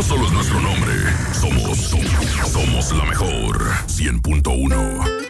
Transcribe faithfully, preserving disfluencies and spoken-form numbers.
solo es nuestro nombre. Somos, somos, somos la mejor. cien punto uno.